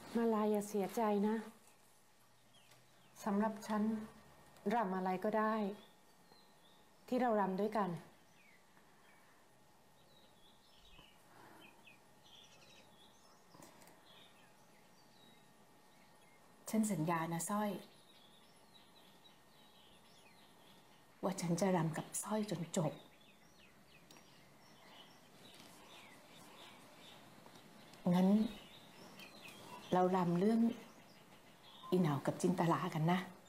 มาลาอย่าเสียใจนะสำหรับฉันรำอะไรก็ได้ที่เรารำด้วยกันฉันสัญญานะสร้อยว่าฉันจะรำกับสร้อยจนจบงั้นเรารำเรื่องอีเหนากับจินตลากันนะ